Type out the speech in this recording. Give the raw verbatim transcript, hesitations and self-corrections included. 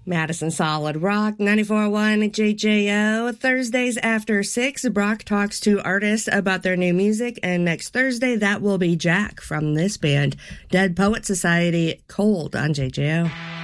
Madison Solid Rock, ninety-four point one J J O. Thursdays after six, Brock talks to artists about their new music, and next Thursday, that will be Jack from this band, Dead Poet Society, Cold on J J O.